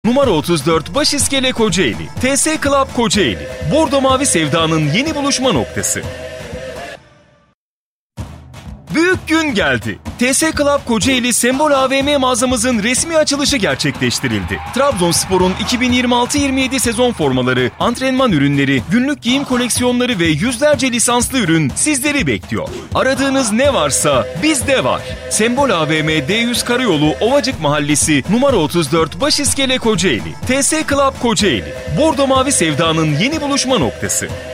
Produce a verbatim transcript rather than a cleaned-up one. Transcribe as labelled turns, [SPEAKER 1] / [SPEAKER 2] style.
[SPEAKER 1] Numara otuz dört Başiskele Kocaeli. T S Club Kocaeli. Bordo Mavi Sevda'nın yeni buluşma noktası. Büyük gün geldi. T S Club Kocaeli Sembol A V M mağazamızın resmi açılışı gerçekleştirildi. Trabzonspor'un iki bin yirmi altı yirmi yedi sezon formaları, antrenman ürünleri, günlük giyim koleksiyonları ve yüzlerce lisanslı ürün sizleri bekliyor. Aradığınız ne varsa bizde var. Sembol A V M D yüz Karayolu Ovacık Mahallesi numara otuz dört Başiskele Kocaeli. T S Club Kocaeli. Bordo Mavi Sevda'nın yeni buluşma noktası.